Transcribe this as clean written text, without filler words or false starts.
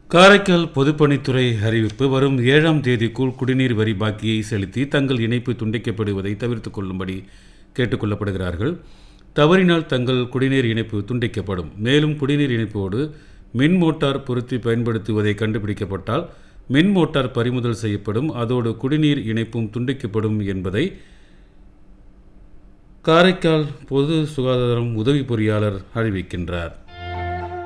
காரைக்கால் பொதுப்பணித்துறை அறிவிப்பு வரும் 7ஆம் தேதிக்குள் குடிநீர் வரி பாக்கியை செலுத்தி தங்கள் இணைப்பு துண்டிக்கப்படுவதை தவிர்த்துக் கொள்ளும்படி கேட்டுக்கொள்ளப்படுகிறார்கள். தவறினால் தங்கள் குடிநீர் இணைப்பு துண்டிக்கப்படும். மேலும் குடிநீர் இணைப்போடு மின் மோட்டார் பொருத்தி பயன்படுத்துவதை கண்டுபிடிக்கப்பட்டால் மின் மோட்டார் பறிமுதல் செய்யப்படும். அதோடு குடிநீர் இணைப்பும் துண்டிக்கப்படும் என்பதை காரைக்கால் பொது சுகாதாரம் உதவி பொறியாளர் அறிவிக்கின்றார்.